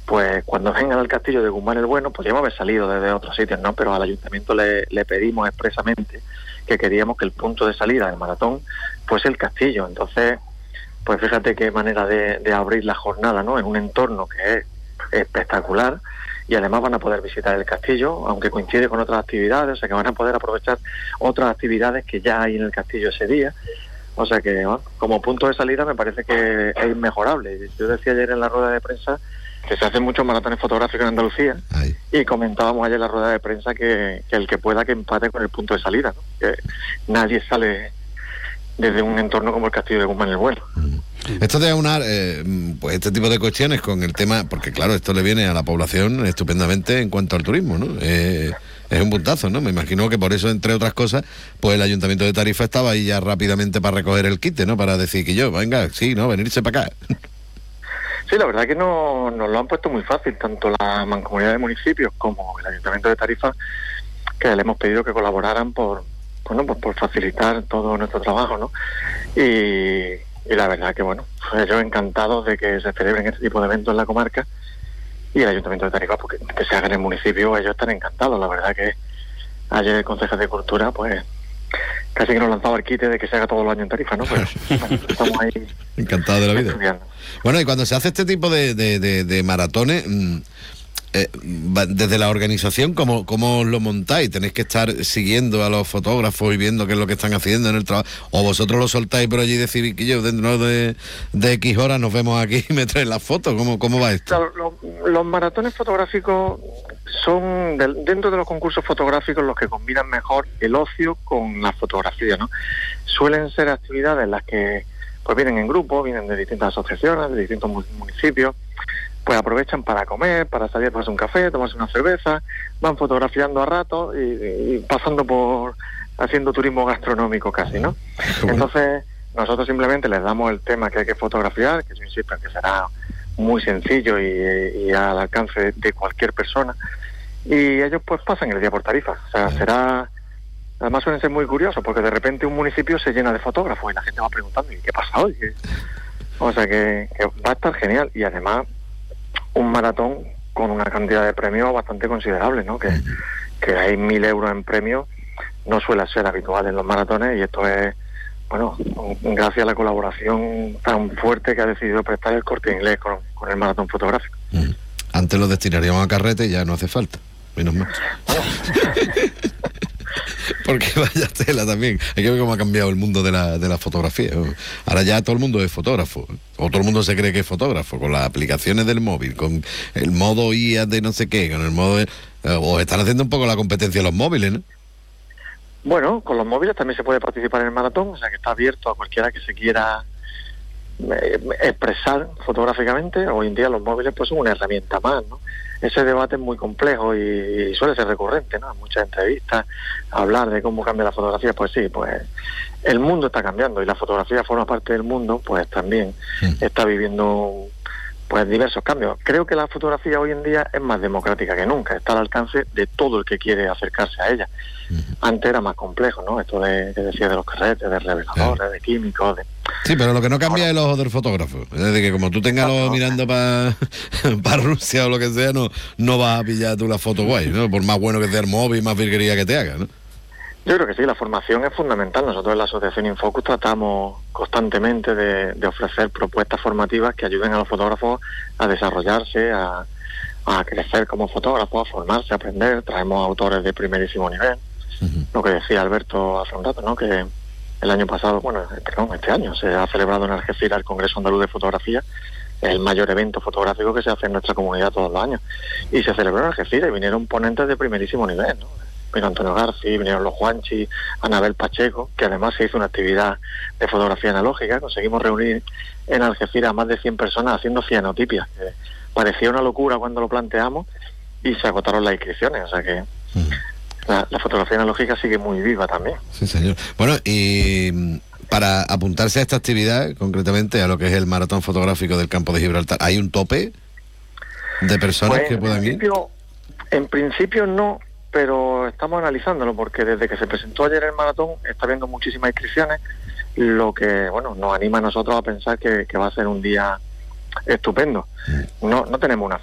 pues cuando vengan al castillo de Guzmán el Bueno, podríamos haber salido desde otros sitios, ¿no? Pero al ayuntamiento le pedimos expresamente que queríamos que el punto de salida del maratón fuese el castillo. Entonces, pues fíjate qué manera de abrir la jornada, ¿no? En un entorno que es espectacular, y además van a poder visitar el castillo, aunque coincide con otras actividades, o sea que van a poder aprovechar otras actividades que ya hay en el castillo ese día. O sea que, bueno, como punto de salida me parece que es inmejorable. Yo decía ayer en la rueda de prensa que se hacen muchos maratones fotográficos en Andalucía. Ay. Y comentábamos ayer en la rueda de prensa que el que pueda que empate con el punto de salida, ¿no? Que nadie sale desde un entorno como el castillo de Guzmán el Bueno. Esto de aunar pues este tipo de cuestiones con el tema, porque claro, esto le viene a la población estupendamente en cuanto al turismo, ¿no? Es un puntazo, ¿no? Me imagino que por eso, entre otras cosas, pues el Ayuntamiento de Tarifa estaba ahí ya rápidamente para recoger el quite, ¿no? Para decir que venga, sí, ¿no? Venirse para acá. Sí, la verdad es que nos lo han puesto muy fácil, tanto la Mancomunidad de Municipios como el Ayuntamiento de Tarifa, que le hemos pedido que colaboraran por facilitar todo nuestro trabajo, ¿no? Y la verdad que, bueno, pues yo encantado de que se celebren este tipo de eventos en la comarca, y el Ayuntamiento de Tarifa, porque que se haga en el municipio, ellos están encantados. La verdad que ayer el concejal de Cultura, pues casi que nos lanzaba el quite de que se haga todos los años en Tarifa, ¿no? Pero bueno, estamos ahí encantado de la vida estudiando. Bueno, y cuando se hace este tipo de maratones, desde la organización, ¿cómo lo montáis? ¿Tenéis que estar siguiendo a los fotógrafos y viendo qué es lo que están haciendo en el trabajo? ¿O vosotros lo soltáis por allí y decís que yo dentro de X horas nos vemos aquí y me traen las fotos? ¿Cómo va esto? Claro, los maratones fotográficos son dentro de los concursos fotográficos los que combinan mejor el ocio con la fotografía, ¿no? Suelen ser actividades en las que pues vienen en grupo, vienen de distintas asociaciones, de distintos municipios, pues aprovechan para comer, para salir a tomarse un café, tomarse una cerveza, van fotografiando a rato y pasando por haciendo turismo gastronómico casi, ¿no? Entonces nosotros simplemente les damos el tema que hay que fotografiar, que yo insisto en que será muy sencillo y al alcance de cualquier persona, y ellos pues pasan el día por Tarifa. O sea, será, además suelen ser muy curiosos, porque de repente un municipio se llena de fotógrafos y la gente va preguntando, ¿y qué pasa hoy? O sea que va a estar genial, y además un maratón con una cantidad de premios bastante considerable, ¿no? Que hay 1.000 euros en premios, no suele ser habitual en los maratones, y esto es, bueno, gracias a la colaboración tan fuerte que ha decidido prestar el Corte Inglés con el maratón fotográfico. Antes lo destinaríamos a carrete y ya no hace falta, menos mal. Porque vaya tela también. Hay que ver cómo ha cambiado el mundo de la fotografía. Ahora ya todo el mundo es fotógrafo, o todo el mundo se cree que es fotógrafo, con las aplicaciones del móvil, con el modo IA de no sé qué, con el modo o están haciendo un poco la competencia los móviles, ¿no? Bueno, con los móviles también se puede participar en el maratón, o sea que está abierto a cualquiera que se quiera expresar fotográficamente. Hoy en día los móviles pues son una herramienta más, ¿no? Ese debate es muy complejo y suele ser recurrente, ¿no? En muchas entrevistas, hablar de cómo cambia la fotografía, pues sí, pues el mundo está cambiando, y la fotografía forma parte del mundo, pues también está viviendo pues diversos cambios. Creo que la fotografía hoy en día es más democrática que nunca, está al alcance de todo el que quiere acercarse a ella. Antes era más complejo, ¿no? Esto que decía de los carretes, de reveladores, de químicos, Sí, pero lo que no cambia es el ojo del fotógrafo. Es decir, que como tú tengas los mirando para Rusia o lo que sea, no vas a pillar tú la foto guay, ¿no? Por más bueno que sea el móvil, más virguería que te haga, ¿no? Yo creo que sí, la formación es fundamental. Nosotros en la Asociación Infocus tratamos constantemente de ofrecer propuestas formativas que ayuden a los fotógrafos a desarrollarse, a crecer como fotógrafos, a formarse, a aprender. Traemos autores de primerísimo nivel. Lo que decía Alberto hace un rato, ¿no? Que el año pasado, este año se ha celebrado en Algeciras el Congreso Andaluz de Fotografía, el mayor evento fotográfico que se hace en nuestra comunidad todos los años, y se celebró en Algeciras y vinieron ponentes de primerísimo nivel, ¿no? Vino Antonio Garci, vinieron los Juanchi, Anabel Pacheco, que además se hizo una actividad de fotografía analógica. Conseguimos reunir en Algeciras a más de 100 personas haciendo cianotipias, que parecía una locura cuando lo planteamos, y se agotaron las inscripciones. O sea que la fotografía analógica sigue muy viva también. Sí, señor. Bueno, y para apuntarse a esta actividad, concretamente a lo que es el maratón fotográfico del Campo de Gibraltar, ¿hay un tope de personas que puedan ir? En principio no, pero estamos analizándolo, porque desde que se presentó ayer el maratón está habiendo muchísimas inscripciones, lo que nos anima a nosotros a pensar que va a ser un día estupendo. No tenemos una